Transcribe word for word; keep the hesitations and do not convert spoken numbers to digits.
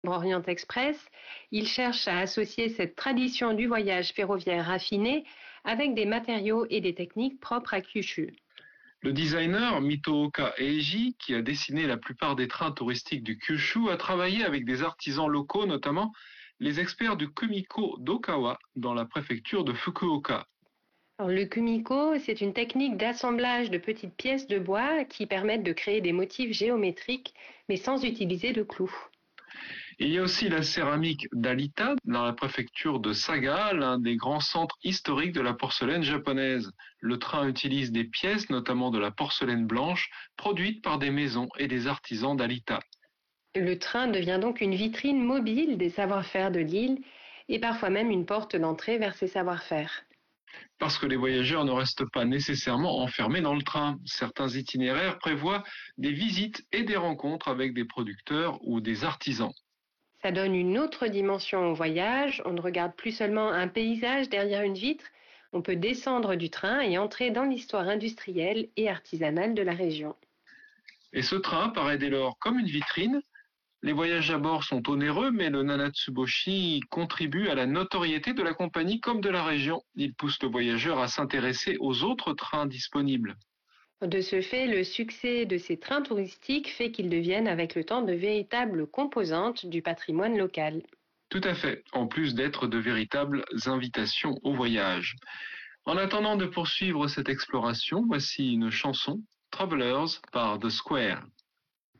Orient Express, il cherche à associer cette tradition du voyage ferroviaire raffiné avec des matériaux et des techniques propres à Kyushu. Le designer Mitooka Eiji, qui a dessiné la plupart des trains touristiques du Kyushu, a travaillé avec des artisans locaux, notamment les experts du Kumiko d'Okawa dans la préfecture de Fukuoka. Alors, le kumiko, c'est une technique d'assemblage de petites pièces de bois qui permettent de créer des motifs géométriques, mais sans utiliser de clous. Il y a aussi la céramique d'Alita dans la préfecture de Saga, l'un des grands centres historiques de la porcelaine japonaise. Le train utilise des pièces, notamment de la porcelaine blanche, produites par des maisons et des artisans d'Alita. Le train devient donc une vitrine mobile des savoir-faire de l'île et parfois même une porte d'entrée vers ces savoir-faire. Parce que les voyageurs ne restent pas nécessairement enfermés dans le train. Certains itinéraires prévoient des visites et des rencontres avec des producteurs ou des artisans. Ça donne une autre dimension au voyage. On ne regarde plus seulement un paysage derrière une vitre. On peut descendre du train et entrer dans l'histoire industrielle et artisanale de la région. Et ce train paraît dès lors comme une vitrine. Les voyages à bord sont onéreux, mais le Nanatsuboshi contribue à la notoriété de la compagnie comme de la région. Il pousse le voyageur à s'intéresser aux autres trains disponibles. De ce fait, le succès de ces trains touristiques fait qu'ils deviennent avec le temps de véritables composantes du patrimoine local. Tout à fait, en plus d'être de véritables invitations au voyage. En attendant de poursuivre cette exploration, voici une chanson, Travelers par The Square.